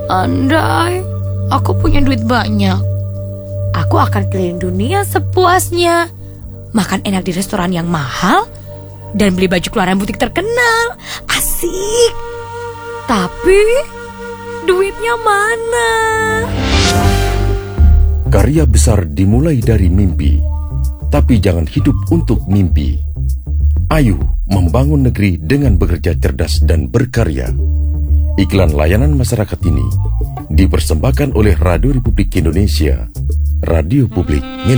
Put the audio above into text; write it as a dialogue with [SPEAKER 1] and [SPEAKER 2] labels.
[SPEAKER 1] Andai aku punya duit banyak, aku akan keliling dunia sepuasnya, makan enak di restoran yang mahal, dan beli baju keluaran butik terkenal. Asik. Tapi duitnya mana?
[SPEAKER 2] Karya besar dimulai dari mimpi, tapi jangan hidup untuk mimpi. Ayo membangun negeri dengan bekerja cerdas dan berkarya. Iklan layanan masyarakat ini dipersembahkan oleh Radio Republik Indonesia, Radio Publik Milik